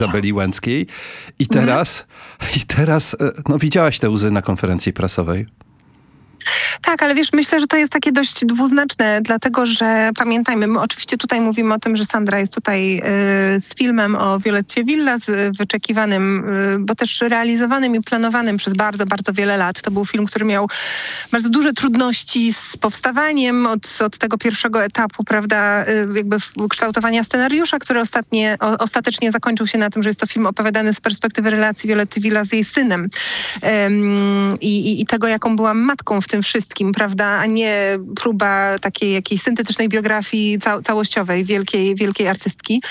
Izabeli Łęckiej. I teraz, no widziałaś te łzy na konferencji prasowej. Tak, ale wiesz, myślę, że to jest takie dość dwuznaczne, dlatego że pamiętajmy, my oczywiście tutaj mówimy o tym, że Sandra jest tutaj z filmem o Violetcie Villas, wyczekiwanym, bo też realizowanym i planowanym przez bardzo, bardzo wiele lat. To był film, który miał bardzo duże trudności z powstawaniem od tego pierwszego etapu, prawda, jakby kształtowania scenariusza, który ostatecznie zakończył się na tym, że jest to film opowiadany z perspektywy relacji Violetty Villas z jej synem i tego, jaką była matką w tym wszystkim, prawda, a nie próba takiej jakiejś syntetycznej biografii całościowej, wielkiej artystki.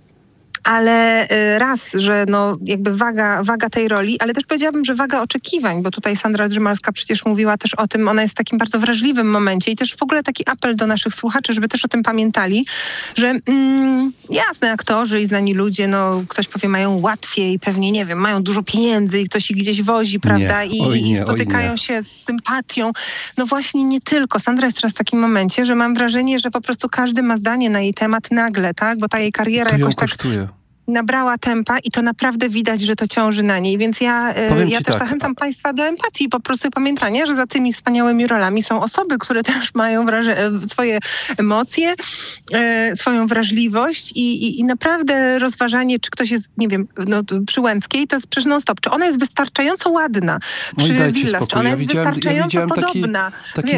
Ale raz, że no jakby waga tej roli, ale też powiedziałabym, że waga oczekiwań, bo tutaj Sandra Drzymalska przecież mówiła też o tym, ona jest w takim bardzo wrażliwym momencie i też w ogóle taki apel do naszych słuchaczy, żeby też o tym pamiętali, że jasne, aktorzy i znani ludzie, no ktoś powie, mają łatwiej, pewnie, nie wiem, mają dużo pieniędzy i ktoś ich gdzieś wozi, prawda, i spotykają się z sympatią. No właśnie nie tylko. Sandra jest teraz w takim momencie, że mam wrażenie, że po prostu każdy ma zdanie na jej temat nagle, tak, bo ta jej kariera jakoś tak nabrała tempa i to naprawdę widać, że to ciąży na niej. Więc ja też zachęcam Państwa do empatii, po prostu pamiętania, że za tymi wspaniałymi rolami są osoby, które też mają swoje emocje, swoją wrażliwość i naprawdę rozważanie, czy ktoś jest, nie wiem, no, przy Łęckiej, to jest przecież non-stop. Czy ona jest wystarczająco ładna przy Villas, czy ona jest wystarczająco podobna?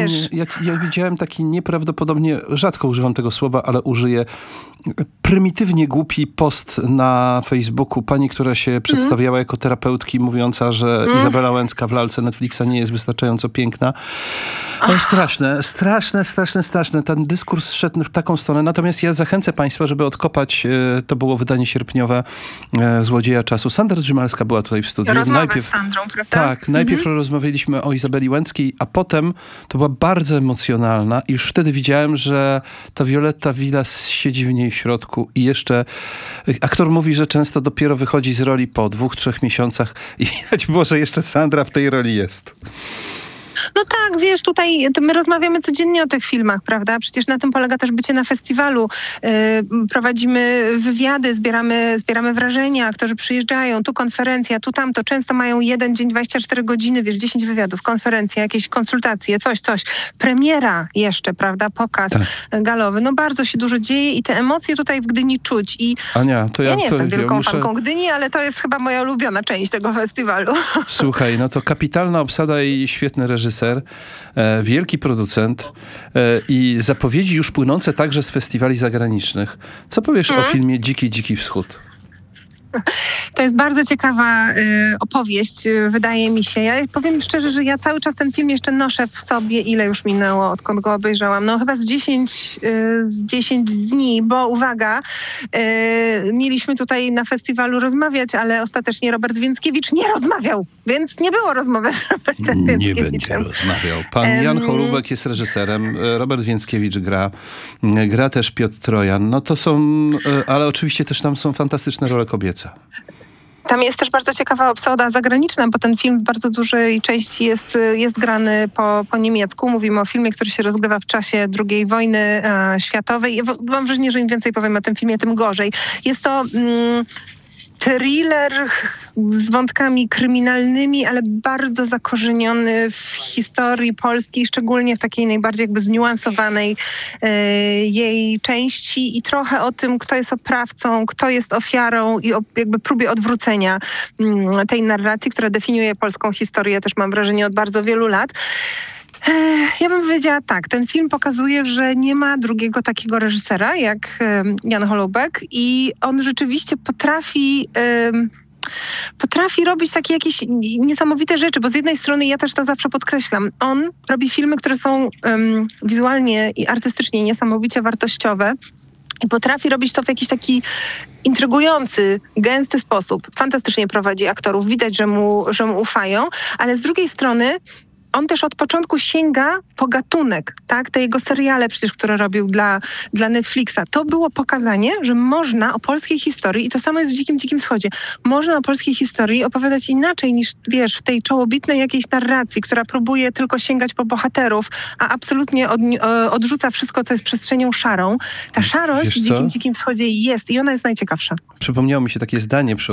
Ja widziałem taki nieprawdopodobnie, rzadko używam tego słowa, ale użyję, prymitywnie głupi post na Facebooku pani, która się przedstawiała jako terapeutki, mówiąca, że Izabela Łęcka w lalce Netflixa nie jest wystarczająco piękna. To jest straszne. Ten dyskurs szedł w taką stronę. Natomiast ja zachęcę Państwa, żeby odkopać, to było wydanie sierpniowe Złodzieja Czasu. Sandra Drzymalska była tutaj w studiu. Rozmowa z Sandrą, prawda? Tak, najpierw rozmawialiśmy o Izabeli Łęckiej, a potem to była bardzo emocjonalna i już wtedy widziałem, że ta Violetta Villas siedzi w niej w środku i jeszcze aktor mówi, że często dopiero wychodzi z roli po 2-3 miesiącach i widać było, że jeszcze Sandra w tej roli jest. No tak, wiesz, tutaj my rozmawiamy codziennie o tych filmach, prawda? Przecież na tym polega też bycie na festiwalu. Prowadzimy wywiady, zbieramy wrażenia, aktorzy przyjeżdżają, tu konferencja, tu tamto. Często mają jeden dzień, 24 godziny, wiesz, 10 wywiadów, konferencja, jakieś konsultacje, coś. Premiera jeszcze, prawda? Pokaz galowy. No bardzo się dużo dzieje i te emocje tutaj w Gdyni czuć. I Ania, ja nie jestem wielką fanką Gdyni, ale to jest chyba moja ulubiona część tego festiwalu. Słuchaj, no to kapitalna obsada i świetny reżyser, wielki producent i zapowiedzi już płynące także z festiwali zagranicznych. Co powiesz o filmie Dziki Wschód? To jest bardzo ciekawa opowieść, wydaje mi się. Ja powiem szczerze, że ja cały czas ten film jeszcze noszę w sobie. Ile już minęło, odkąd go obejrzałam? No chyba z 10 dni, bo uwaga, mieliśmy tutaj na festiwalu rozmawiać, ale ostatecznie Robert Więckiewicz nie rozmawiał, więc nie było rozmowy z Robertem Więckiewiczem. Nie będzie rozmawiał. Pan Jan Holubek jest reżyserem, Robert Więckiewicz gra też Piotr Trojan. No to są, ale oczywiście też tam są fantastyczne role kobiece. Tam jest też bardzo ciekawa obsada zagraniczna, bo ten film w bardzo dużej części jest grany po niemiecku. Mówimy o filmie, który się rozgrywa w czasie II wojny światowej. Mam wrażenie, że im więcej powiem o tym filmie, tym gorzej. Jest to thriller z wątkami kryminalnymi, ale bardzo zakorzeniony w historii polskiej, szczególnie w takiej najbardziej jakby zniuansowanej jej części i trochę o tym, kto jest oprawcą, kto jest ofiarą i o jakby próbie odwrócenia tej narracji, która definiuje polską historię, też mam wrażenie, od bardzo wielu lat. Ja bym powiedziała tak, ten film pokazuje, że nie ma drugiego takiego reżysera jak Jan Holubek i on rzeczywiście potrafi robić takie jakieś niesamowite rzeczy, bo z jednej strony ja też to zawsze podkreślam, on robi filmy, które są wizualnie i artystycznie niesamowicie wartościowe i potrafi robić to w jakiś taki intrygujący, gęsty sposób. Fantastycznie prowadzi aktorów, widać, że mu ufają, ale z drugiej strony on też od początku sięga po gatunek, tak? Te jego seriale przecież, które robił dla Netflixa. To było pokazanie, że można o polskiej historii, i to samo jest w Dzikim Wschodzie, można o polskiej historii opowiadać inaczej niż, wiesz, w tej czołobitnej jakiejś narracji, która próbuje tylko sięgać po bohaterów, a absolutnie odrzuca wszystko, co jest przestrzenią szarą. Ta szarość w Dzikim Wschodzie jest i ona jest najciekawsza. Przypomniało mi się takie zdanie przy